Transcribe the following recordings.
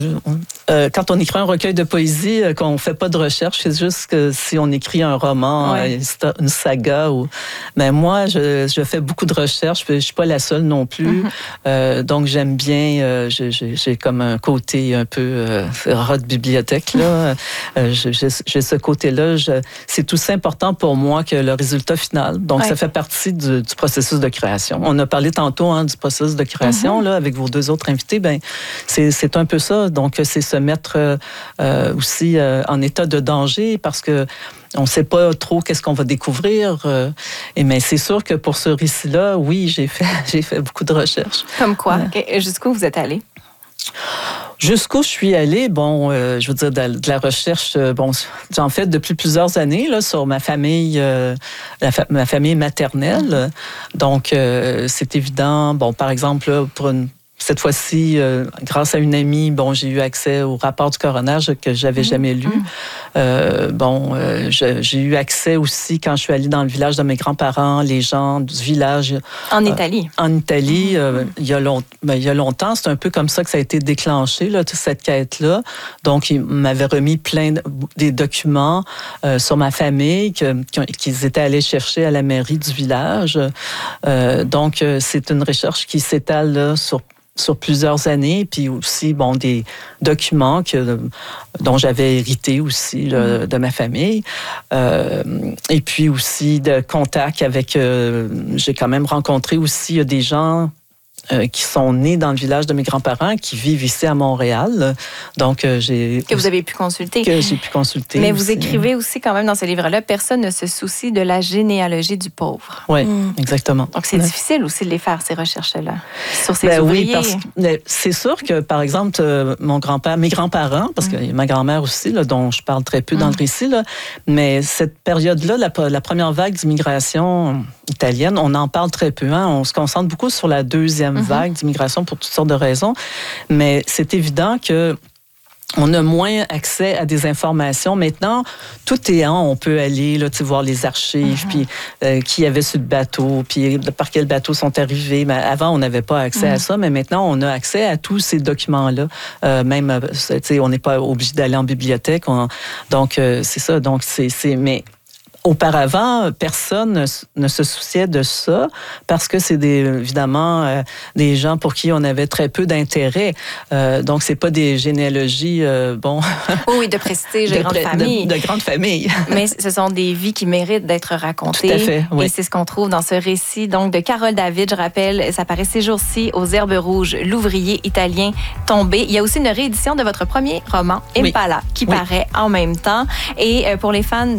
Quand on écrit un recueil de poésie, qu'on ne fait pas de recherche, c'est juste que si on écrit un roman, une saga, mais moi, je fais beaucoup de recherches. Je ne suis pas la seule non plus. Donc, j'aime bien, j'ai comme un côté un peu rat de bibliothèque. Là. J'ai ce côté-là. C'est aussi important pour moi que le résultat final. Donc, ça fait partie du processus de création. On a parlé tantôt du processus de création là, avec vos deux autres invités. Ben, c'est un peu ça. Donc, c'est se mettre aussi en état de danger parce que on ne sait pas trop qu'est-ce qu'on va découvrir. Mais c'est sûr que pour ce récit-là, oui, j'ai fait beaucoup de recherches. Comme quoi? Jusqu'où vous êtes allé? Jusqu'où je suis allée, je veux dire, de la recherche, j'en fais depuis plusieurs années là, sur ma famille, ma famille maternelle. Donc, c'est évident, par exemple, là, cette fois-ci, grâce à une amie, j'ai eu accès au rapport du coroner que j'avais jamais lu. J'ai eu accès aussi quand je suis allée dans le village de mes grands-parents, les gens du village. En Italie? En Italie, il y a longtemps. C'est un peu comme ça que ça a été déclenché, là, toute cette quête-là. Donc, ils m'avaient remis des documents sur ma famille qu'ils étaient allés chercher à la mairie du village. Donc, c'est une recherche qui s'étale là, sur plusieurs années, puis aussi, des documents dont j'avais hérité aussi là, de ma famille. Et puis aussi de contacts avec... j'ai quand même rencontré aussi des gens qui sont nés dans le village de mes grands-parents, qui vivent ici à Montréal. Donc, que vous avez pu consulter. Que j'ai pu consulter. Mais aussi. Vous écrivez aussi quand même dans ce livre-là, personne ne se soucie de la généalogie du pauvre. Oui, exactement. Donc, c'est difficile aussi de les faire, ces recherches-là, sur ces ouvriers. Oui, c'est sûr que, par exemple, mes grands-parents, parce que ma grand-mère aussi, là, dont je parle très peu dans le récit, là, mais cette période-là, la première vague d'immigration italienne, on en parle très peu. On se concentre beaucoup sur la deuxième vague d'immigration pour toutes sortes de raisons. Mais c'est évident que on a moins accès à des informations. Maintenant, tout est on peut aller là, voir les archives, puis qui y avait sur le bateau, puis par quel bateau sont arrivés. Mais avant, on n'avait pas accès à ça, mais maintenant, on a accès à tous ces documents-là. Même, on n'est pas obligé d'aller en bibliothèque. Donc, c'est ça. Donc, mais auparavant, personne ne se souciait de ça parce que c'est évidemment des gens pour qui on avait très peu d'intérêt. Donc, c'est pas des généalogies, oui, de prestige, de grandes familles. De grandes familles. Mais ce sont des vies qui méritent d'être racontées. Tout à fait, oui. Et c'est ce qu'on trouve dans ce récit donc de Carole David. Je rappelle, ça paraît ces jours-ci aux Herbes Rouges, l'ouvrier italien tombé. Il y a aussi une réédition de votre premier roman, Impala, qui paraît en même temps. Et pour les fans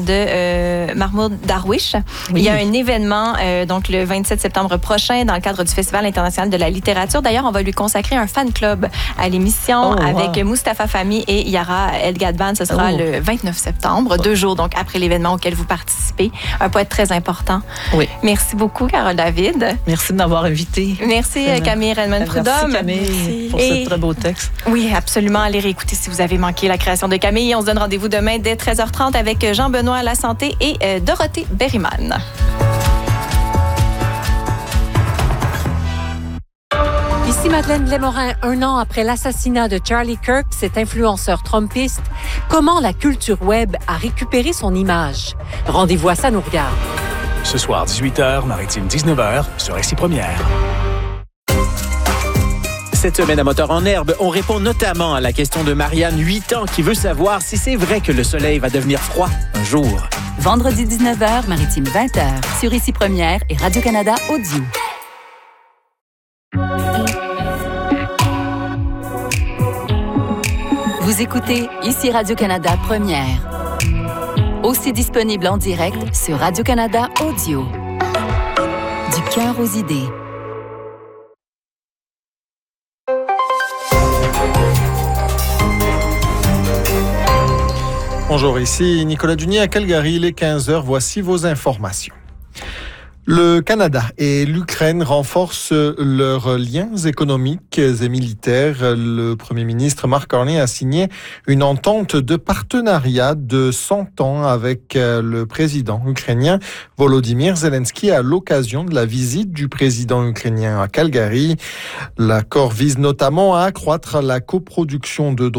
de Mahmoud Darwish. Il y a un événement donc le 27 septembre prochain dans le cadre du Festival international de la littérature. D'ailleurs, on va lui consacrer un fan club à l'émission avec Mustapha Fahmy et Yara El-Gadban. Ce sera le 29 septembre, 2 jours donc après l'événement auquel vous participez. Un poète très important. Oui. Merci beaucoup, Carole David. Merci de m'avoir invitée. Merci, Camille Redmond-Prudhomme. Merci, Camille, pour ce très beau texte. Oui, absolument. Allez réécouter si vous avez manqué la création de Camille. On se donne rendez-vous demain dès 13h30 avec Jean-Benoît Lasanté et Dorothée Berryman. Ici Madeleine Lémorin, 1 an après l'assassinat de Charlie Kirk, cet influenceur trumpiste, comment la culture web a récupéré son image? Rendez-vous à Ça nous regarde. Ce soir, 18h, Maritime 19h, sur Récit Première. Cette semaine à Moteur en herbe, on répond notamment à la question de Marianne, 8 ans, qui veut savoir si c'est vrai que le soleil va devenir froid un jour. Vendredi 19h, Maritime 20h, sur Récit Première et Radio-Canada Audio. Vous écoutez ici Radio-Canada Première. Aussi disponible en direct sur Radio-Canada Audio. Du cœur aux idées. Bonjour, ici Nicolas Dunier à Calgary, il est 15h, voici vos informations. Le Canada et l'Ukraine renforcent leurs liens économiques et militaires. Le Premier ministre Mark Carney a signé une entente de partenariat de 100 ans avec le président ukrainien Volodymyr Zelensky à l'occasion de la visite du président ukrainien à Calgary. L'accord vise notamment à accroître la coproduction de drones